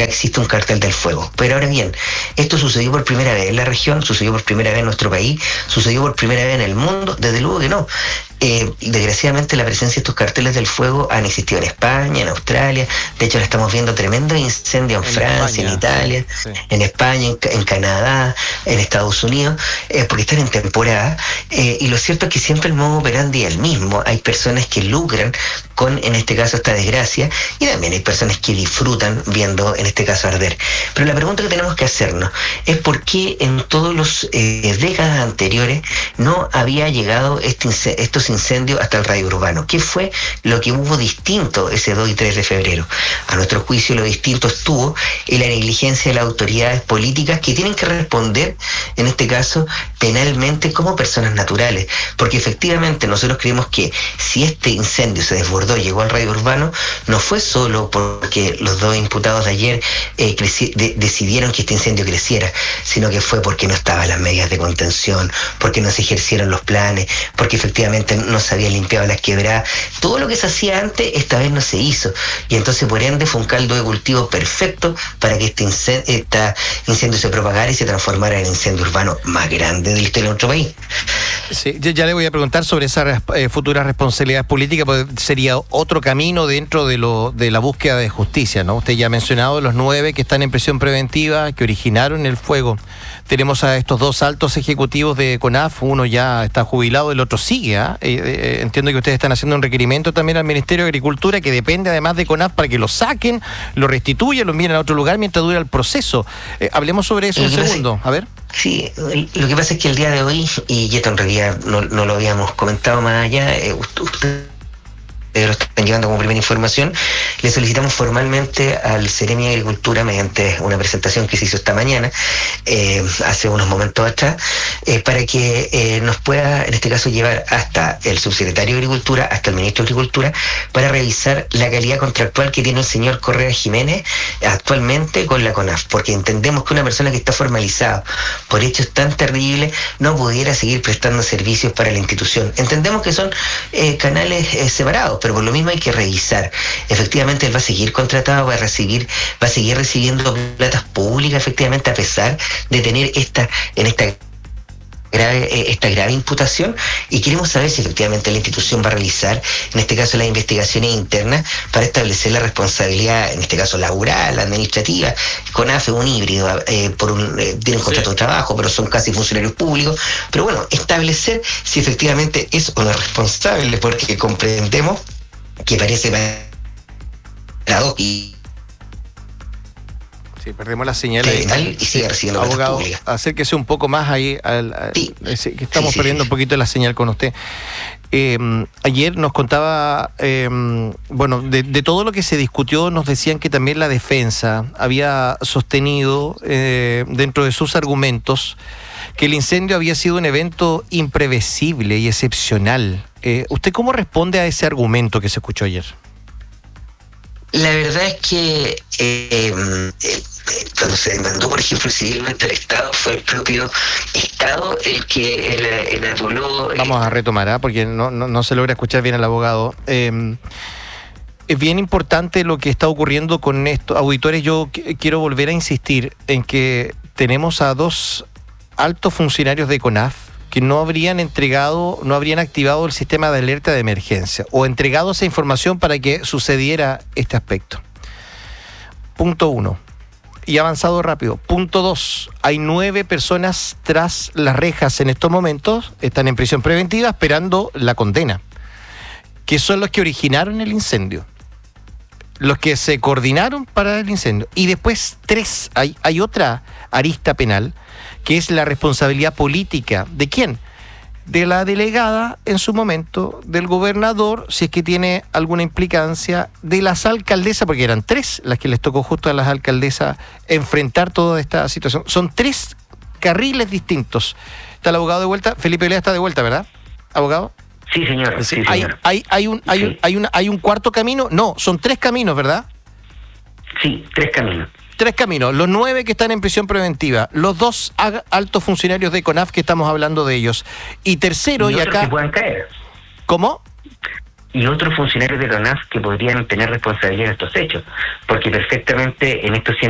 acá existe un cartel del fuego. Pero ahora bien, esto sucedió por primera vez en la región, sucedió por primera vez en nuestro país, sucedió por primera vez en el mundo, desde luego que no. Desgraciadamente la presencia de estos carteles del fuego han existido en España, en Australia, de hecho ahora estamos viendo tremendos incendios en Francia, España, en Italia, sí. En España, en Canadá, en Estados Unidos, porque están en temporada, y lo cierto es que siempre el modo operandi es el mismo. Hay personas que lucran con, en este caso, esta desgracia, y también hay personas que disfrutan viendo, en este caso, arder. Pero la pregunta que tenemos que hacernos es por qué en todas las décadas anteriores no había llegado estos incendios hasta el radio urbano. ¿Qué fue lo que hubo distinto ese 2 y 3 de febrero? A nuestro juicio, lo distinto estuvo en la negligencia de las autoridades políticas, que tienen que responder, en este caso, penalmente como personas naturales. Porque efectivamente nosotros creemos que si este incendio se desbordó y llegó al radio urbano, no fue solo porque los 2 imputados de ayer decidieron que este incendio creciera, sino que fue porque no estaban las medidas de contención, porque no se ejercieron los planes, porque efectivamente no se habían limpiado las quebradas. Todo lo que se hacía antes, esta vez no se hizo. Y entonces, por ende, fue un caldo de cultivo perfecto para que este incendio se propagara y se transformara en el incendio urbano más grande de la historia de nuestro país. Sí, ya le voy a preguntar sobre esa futura responsabilidad política, porque sería otro camino dentro de la búsqueda de justicia, ¿no? Usted ya ha mencionado los 9 que están en prisión preventiva, que originaron el fuego. Tenemos a estos 2 altos ejecutivos de CONAF, uno ya está jubilado, el otro sigue, ¿eh? Entiendo que ustedes están haciendo un requerimiento también al Ministerio de Agricultura, que depende además de CONAF, para que lo saquen, lo restituyan, lo envíen a otro lugar mientras dura el proceso. Hablemos sobre eso un segundo, a ver. Sí, lo que pasa es que el día de hoy, y esto en realidad no lo habíamos comentado más allá, usted lo están llevando como primera información, le solicitamos formalmente al Ceremi de Agricultura, mediante una presentación que se hizo esta mañana, hace unos momentos atrás, para que nos pueda, en este caso, llevar hasta el subsecretario de Agricultura, hasta el ministro de Agricultura, para revisar la calidad contractual que tiene el señor Correa Jiménez actualmente con la CONAF, porque entendemos que una persona que está formalizada por hechos tan terribles no pudiera seguir prestando servicios para la institución. Entendemos que son canales separados, pero por lo mismo hay que revisar. Efectivamente, él va a seguir contratado, va a seguir recibiendo platas públicas, efectivamente, a pesar de tener esta grave imputación, y queremos saber si efectivamente la institución va a realizar, en este caso, las investigaciones internas para establecer la responsabilidad, en este caso laboral, administrativa. CONAF es un híbrido, tiene un contrato de trabajo, pero son casi funcionarios públicos. Pero bueno, establecer si efectivamente es o no responsable, porque comprendemos que parece parado y sí, perdemos la señal ahí. Y sigue recibiendo abogado, públicas. Acérquese un poco más ahí Sí. Que estamos perdiendo un poquito la señal con usted. Ayer nos contaba, de todo lo que se discutió, nos decían que también la defensa había sostenido dentro de sus argumentos que el incendio había sido un evento imprevisible y excepcional. ¿Usted cómo responde a ese argumento que se escuchó ayer? La verdad es que cuando se demandó, por ejemplo, civilmente al Estado, fue el propio Estado el que elaboró... Vamos a retomar, porque no se logra escuchar bien al abogado. Es bien importante lo que está ocurriendo con esto. Auditores, yo quiero volver a insistir en que tenemos a 2 altos funcionarios de CONAF que no habrían activado el sistema de alerta de emergencia o entregado esa información para que sucediera este aspecto. Punto 1. Y avanzado rápido. Punto 2. Hay 9 personas tras las rejas en estos momentos, están en prisión preventiva esperando la condena, que son los que originaron el incendio, los que se coordinaron para el incendio. Y después 3, hay otra arista penal, que es la responsabilidad política. ¿De quién? De la delegada en su momento, del gobernador, si es que tiene alguna implicancia, de las alcaldesas, porque eran 3 las que les tocó justo a las alcaldesas enfrentar toda esta situación. Son 3 carriles distintos. Está el abogado de vuelta, Felipe Olea está de vuelta, ¿verdad, abogado? Sí, señor. Sí, señor. ¿Hay un cuarto camino? No, son 3 caminos, ¿verdad? Sí, 3 caminos. 3 caminos, los 9 que están en prisión preventiva, los 2 altos funcionarios de CONAF que estamos hablando de ellos, y tercero, y acá... que puedan caer. ¿Cómo? Y otros funcionarios de CONAF que podrían tener responsabilidad en estos hechos, porque perfectamente en estos